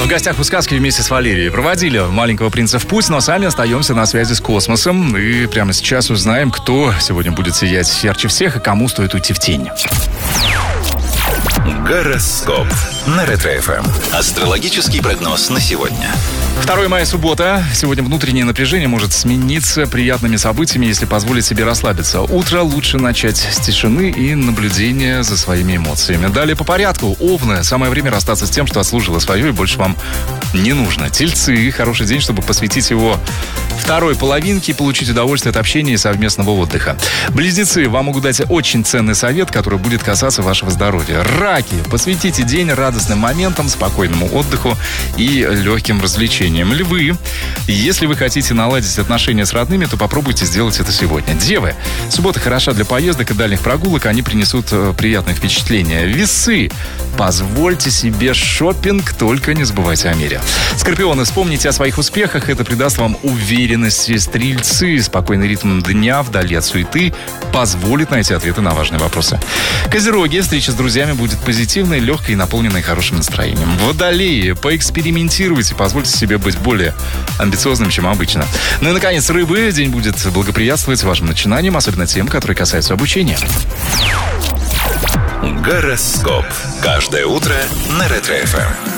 В гостях у сказки вместе с Валерией проводили «Маленького принца» в путь, но сами остаемся на связи с космосом. И прямо сейчас узнаем, кто сегодня будет сиять ярче всех и кому стоит уйти в тень. Гороскоп на Ретро-ФМ. Астрологический прогноз на сегодня. 2 мая, суббота. Сегодня внутреннее напряжение может смениться приятными событиями, если позволить себе расслабиться. Утро лучше начать с тишины и наблюдения за своими эмоциями. Далее по порядку. Овны. Самое время расстаться с тем, что отслужило свое и больше вам не нужно. Тельцы. Хороший день, чтобы посвятить его второй половинке и получить удовольствие от общения и совместного отдыха. Близнецы. Вам могут дать очень ценный совет, который будет касаться вашего здоровья. Раки. Посвятите день радостным моментам, спокойному отдыху и легким развлечениям. Львы. Если вы хотите наладить отношения с родными, то попробуйте сделать это сегодня. Девы. Суббота хороша для поездок и дальних прогулок. Они принесут приятные впечатления. Весы. Позвольте себе шопинг, только не забывайте о мере. Скорпионы. Вспомните о своих успехах. Это придаст вам уверенности. Стрельцы. Спокойный ритм дня вдали от суеты позволит найти ответы на важные вопросы. Козероги. Встреча с друзьями будет позитивной, легкой и наполненной хорошим настроением. Водолеи. Поэкспериментируйте. Позвольте себе быть более амбициозным, чем обычно. Ну и, наконец, рыбы. День будет благоприятствовать вашим начинаниям, особенно тем, которые касаются обучения. Гороскоп. Каждое утро на Ретро-ФМ.